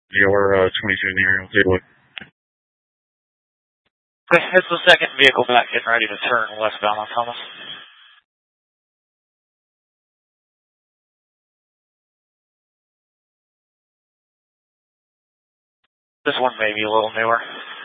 Yeah, we're 22 in the area. We'll take a look. Okay, it's the second vehicle back getting ready to turn westbound on Thomas. This one may be a little newer.